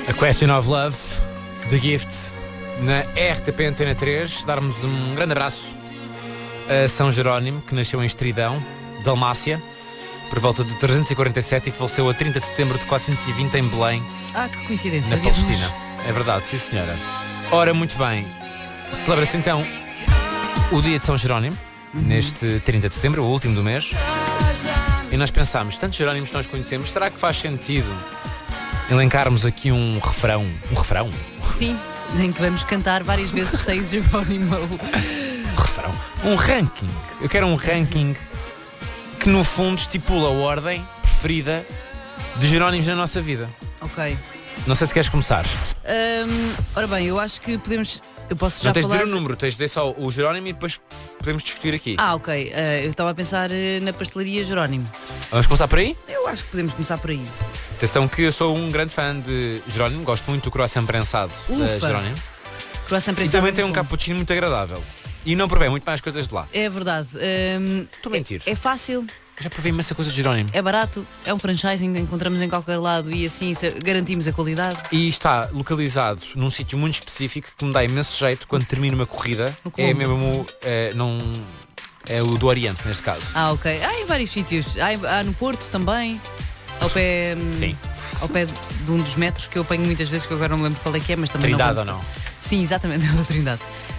A Question of Love, The Gift, na RTP Antena 3. Darmos um grande abraço a São Jerónimo, que nasceu em Estridão, Dalmácia, por volta de 347 e faleceu a 30 de setembro de 420 em Belém. Ah, que coincidência. Na Palestina. É verdade, sim senhora. Ora, muito bem. Celebra-se então o dia de São Jerónimo, neste 30 de setembro, o último do mês. E nós pensámos, tantos Jerónimos que nós conhecemos, será que faz sentido elencarmos aqui um refrão? Um refrão? Sim, nem que vamos cantar várias vezes Sei Jerónimo. Refrão. Um ranking. Eu quero um ranking que no fundo estipula a ordem preferida de Jerónimos na nossa vida. Ok. Não sei se queres começar. Ora bem, eu acho que podemos... Eu posso já não tens falar... de dizer o número, tens de dizer só o Jerónimo e depois podemos discutir aqui. Ah, ok. Eu estava a pensar na pastelaria Jerónimo. Vamos começar por aí? Eu acho que podemos começar por aí. Atenção que eu sou um grande fã de Jerónimo, gosto muito do croissant prensado da Jerónimo. Croissant E prensado também tem um cappuccino muito agradável. E não provei muito mais coisas de lá. É verdade. Estou a mentir. É fácil, Já provei imensa coisa de Jerónimo. é barato, é um franchising, encontramos em qualquer lado e assim garantimos a qualidade. E está localizado num sítio muito específico que me dá imenso jeito quando termino uma corrida. No É Colombo. mesmo é o do Oriente, neste caso. Ah, ok. Há em vários sítios. Há no Porto também, ao pé, Sim. ao pé de um dos metros que eu apanho muitas vezes, que eu agora não me lembro qual é que é, mas também Trindade não ou vou- não? Sim, exatamente, é o da Trindade.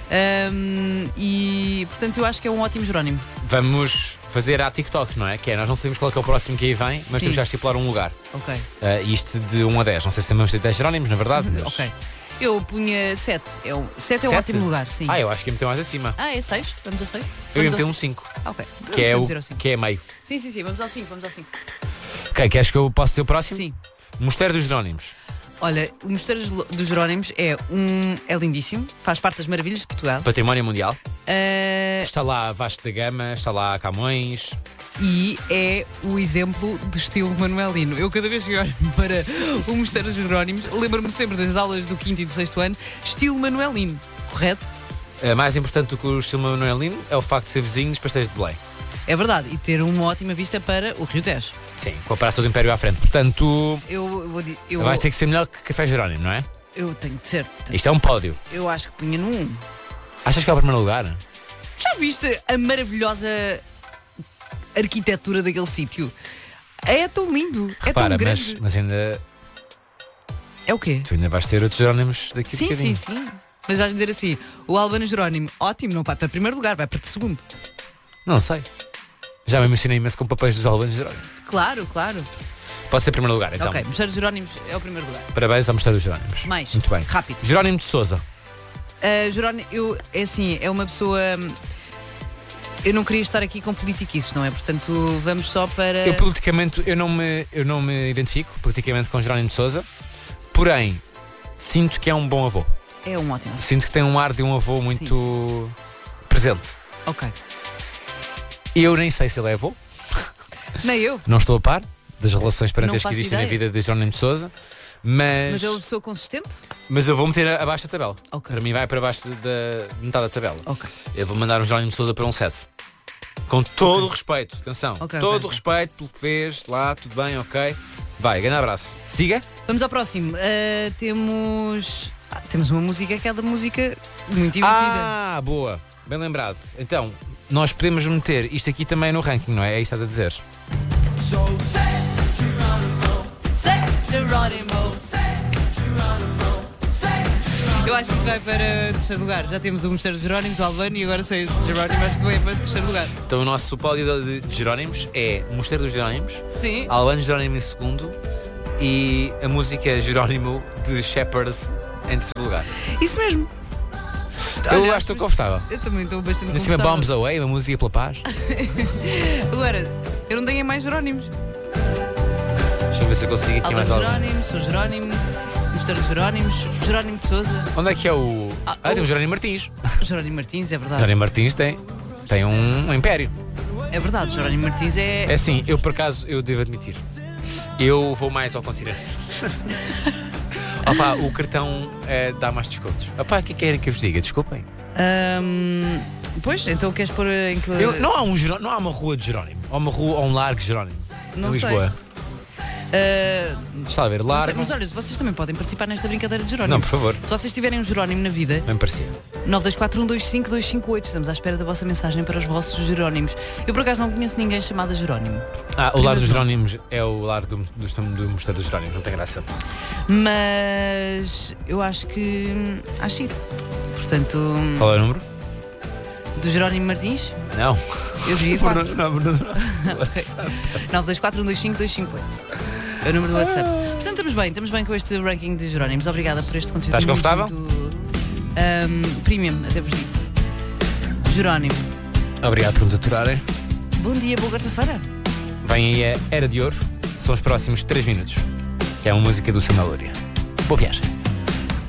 E portanto eu acho que é um ótimo Jerónimo. Vamos fazer a TikTok, não é? Que é, nós não sabemos qual é, que é o próximo que aí vem, mas Sim. temos já a estipular um lugar. Ok. Isto de 1 a 10. Não sei se temos 10 Jerónimos, na verdade. Mas... Ok. Eu punha 7. 7 é um Sete? ótimo lugar, sim. Eu acho que ia meter mais acima. É 6? Vamos a 6? Eu ia meter um 5, Ok. que é, Vamos ir ao cinco. que é meio. Sim, vamos ao 5, vamos ao 5. Ok, queres que eu possa ser o próximo? Sim. Mosteiro dos Jerónimos. Olha, o Mosteiro dos Jerónimos é lindíssimo, faz parte das maravilhas de Portugal. Património Mundial. Ah, Está lá Vasco da Gama, está lá Camões. e é o exemplo de estilo manuelino. Eu cada vez que olho para o Mosteiro dos Jerónimos, lembro-me sempre das aulas do 5º e do 6º ano, estilo manuelino, correto? Mais importante do que o estilo manuelino é o facto de ser vizinho dos pastéis de Belém. É verdade, e ter uma ótima vista para o Rio Tejo. Sim, com a Praça do Império à frente. Portanto, vais ter que ser melhor que Café Jerónimo, não é? eu tenho de ser. Portanto, Isto é um pódio. eu acho que punha no 1. Achas que é o primeiro lugar? Já viste a maravilhosa arquitetura daquele sítio? É tão lindo, é Repara, tão grande. mas ainda, É o quê? tu ainda vais ter outros Jerónimos daqui a Sim, bocadinho. sim. Mas vais dizer assim, o Albano Jerónimo, ótimo, não vai para primeiro lugar, vai para segundo. Não sei. Já me emocionei imenso com papéis dos Albanos Jerónimos. Claro. Pode ser primeiro lugar, então. Ok, Mosteiro dos Jerónimos é o primeiro lugar. Parabéns ao Mosteiro dos Jerónimos. Mais. Muito bem. Rápido. Jerónimo de Sousa. Jerónimo, é uma pessoa... Eu não queria estar aqui com politiquices, não é? Portanto, vamos só para... Eu politicamente, eu não me identifico politicamente com Jerónimo de Sousa. Porém, sinto que é um bom avô. É um ótimo. Sinto que tem um ar de um avô muito presente. Ok. Eu nem sei se ele é avô. Nem eu. Não estou a par das relações parentescas faço que existem na ideia. vida de Jerónimo de Sousa. Mas é uma pessoa consistente? Mas eu vou meter abaixo da tabela. Ok. Para mim vai para baixo da metade da tabela. Ok. Eu vou mandar o Jerónimo de Sousa para um 7. Com todo o respeito, atenção. Ok, todo ok. o respeito pelo que fez, lá, tudo bem, ok. Vai, grande abraço. Siga. Vamos ao próximo. Temos uma música, aquela música muito divertida. Boa. Bem lembrado. Então, nós podemos meter isto aqui também no ranking, não é? É isto que estás a dizer. Eu acho que isto vai para terceiro lugar. Já temos o Mosteiro dos Jerónimos, o Albano, e agora sei Jerónimo, acho que vai para terceiro lugar. Então o nosso pódio de Jerónimos é Mosteiro dos Jerónimos, Sim. Albano Jerónimo em segundo e a música Jerónimo de Shepherd em terceiro lugar. Isso mesmo. Eu Olha, acho que estou confortável. Eu também estou bastante Em cima confortável. Bombs Away, uma música pela paz. Agora, eu não tenho mais Jerónimos. Deixa eu ver se eu consigo aqui mais Albano algo. Jerónimo, sou Jerónimo, Mosteiro dos Jerónimos, Jerónimo de Sousa, Onde é que é o... tem o o- Jerónimo Martins. Jerónimo Martins, é verdade. Jerónimo Martins tem um império. É verdade, Jerónimo Martins É é... assim, eu por acaso, eu devo admitir, eu vou mais ao continente. Opa, o cartão dá mais descontos. Opa, o que querem que eu vos diga? Desculpem. Pois, então queres pôr em que... Não há uma rua de Jerónimo. Ou uma rua ou um largo de Jerónimo. Não em sei. Lisboa. Deixa lá ver, largo. Mas olha, vocês também podem participar nesta brincadeira de Jerónimo. Não, por favor. Se vocês tiverem um Jerónimo na vida, Bem parecia. 924125258. Estamos à espera da vossa mensagem para os vossos Jerónimos. Eu por acaso não conheço ninguém chamado Jerónimo. O lar dos Jerónimos é o lar do Mosteiro dos Jerónimos, não tem graça. Mas eu acho que. Acho que. Portanto. Qual é o número? Do Jerónimo Martins? Não. Eu diria 4. Não. 924125258. É o número do WhatsApp. Portanto, estamos bem com este ranking de Jerónimos. Obrigada por este conteúdo. Estás confortável? Premium, até vos digo. Jerónimo. Obrigado por nos aturarem. Bom dia, boa quarta-feira. Vem aí a Era de Ouro. São os próximos 3 minutos. Que é uma música do Samuel Lúria. Boa viagem.